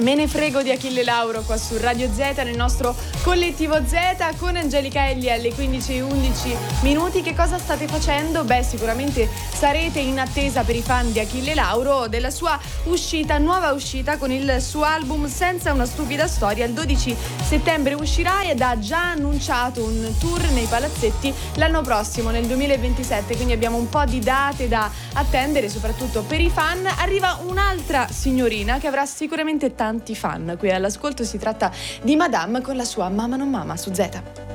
Me ne frego di Achille Lauro qua su Radio Z nel nostro collettivo Z con Angelica Elli alle 15:11. Che cosa state facendo? Beh, sicuramente sarete in attesa per i fan di Achille Lauro della sua nuova uscita con il suo album Senza una stupida storia. Il 12 settembre uscirà ed ha già annunciato un tour nei palazzetti l'anno prossimo, nel 2027, quindi abbiamo un po' di date da attendere, soprattutto per i fan. Arriva un'altra signorina che avrà sicuramente tanti fan qui all'ascolto, si tratta di Madame con la sua Mama non Mama su Z.